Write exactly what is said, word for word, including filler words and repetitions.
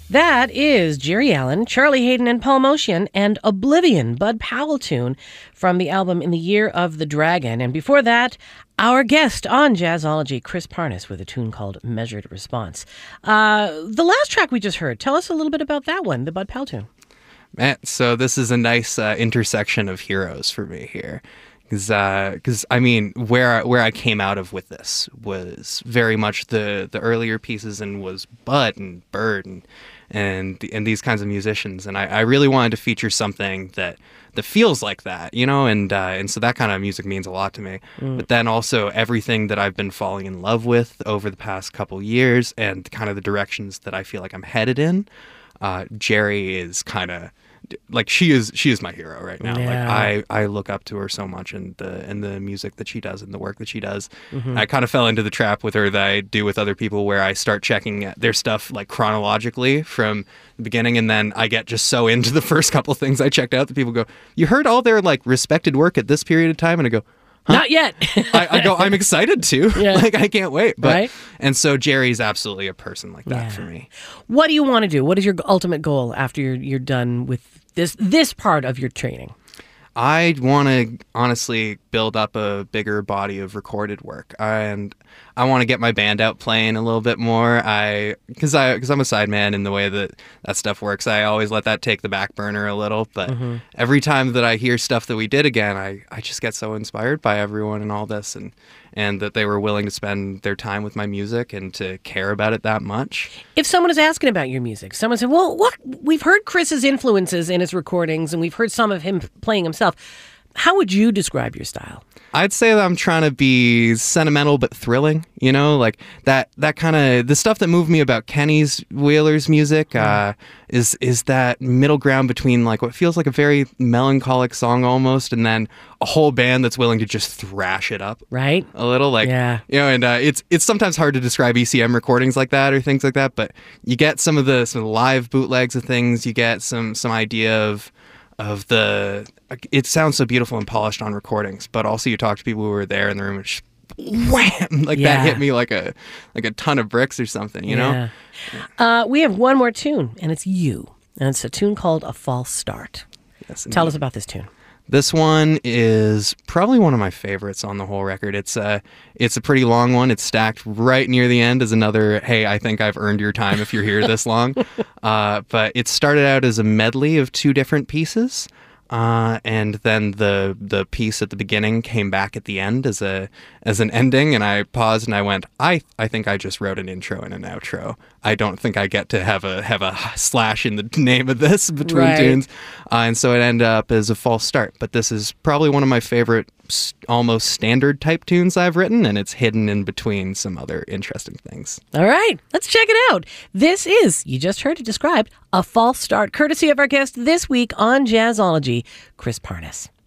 That is Jerry Allen, Charlie Hayden, and Paul Motian, and Oblivion, Bud Powell tune from the album In the Year of the Dragon. And before that, our guest on Jazzology, Chris Parnas, with a tune called Measured Response. Uh, the last track we just heard, tell us a little bit about that one, the Bud Powell tune. Man, so this is a nice uh, intersection of heroes for me here. Because, uh, I mean, where where I came out of with this was very much the, the earlier pieces, and was Bud and Bird and and and these kinds of musicians, and I, I really wanted to feature something that that feels like that, you know, and uh, and so that kind of music means a lot to me. Mm. But then also everything that I've been falling in love with over the past couple years, and kind of the directions that I feel like I'm headed in. Uh, Jerry is kind of. Like she is, she is my hero right now. Yeah. Like I, I look up to her so much, and the and the music that she does and the work that she does. Mm-hmm. I kind of fell into the trap with her that I do with other people, where I start checking their stuff like chronologically from the beginning, and then I get just so into the first couple things I checked out that people go, "You heard all their like respected work at this period of time?" And I go, huh? Not yet. I, I go, I'm excited to. Yeah. Like, I can't wait. But, right? And so Jerry's absolutely a person like that yeah. for me. What do you want to do? What is your ultimate goal after you're, you're done with this this part of your training? I want to honestly build up a bigger body of recorded work, and I want to get my band out playing a little bit more. I because I because I'm a sideman in the way that that stuff works. I always let that take the back burner a little. But mm-hmm. every time that I hear stuff that we did again, I, I just get so inspired by everyone and all this, and and that they were willing to spend their time with my music and to care about it that much. If someone is asking about your music, someone said, "Well, what we've heard Chris's influences in his recordings, and we've heard some of him playing himself." How would you describe your style? I'd say that I'm trying to be sentimental but thrilling, you know, like that that kind of the stuff that moved me about Kenny's Wheeler's music uh, is is that middle ground between like what feels like a very melancholic song almost, and then a whole band that's willing to just thrash it up, right? A little, like, yeah, you know, and uh, it's it's sometimes hard to describe E C M recordings like that or things like that, but you get some of the some live bootlegs of things, you get some some idea of. Of the, it sounds so beautiful and polished on recordings, but also you talk to people who were there in the room and just wham, like yeah. that hit me like a like a ton of bricks or something, you yeah. know. Uh, we have one more tune, and it's you, and it's a tune called "A False Start." Yes, tell us about this tune. This one is probably one of my favorites on the whole record. It's a, it's a pretty long one. It's stacked right near the end as another, hey, I think I've earned your time if you're here this long. Uh, but it started out as a medley of two different pieces. Uh, and then the the piece at the beginning came back at the end as a as an ending, and I paused and I went, I I think I just wrote an intro and an outro. I don't think I get to have a have a slash in the name of this between right. tunes, uh, and so it ended up as a false start. But this is probably one of my favorite, almost standard type tunes I've written, and it's hidden in between some other interesting things. All right, let's check it out. This is, you just heard it described, A False Start, courtesy of our guest this week on Jazzology, Chris Parnas.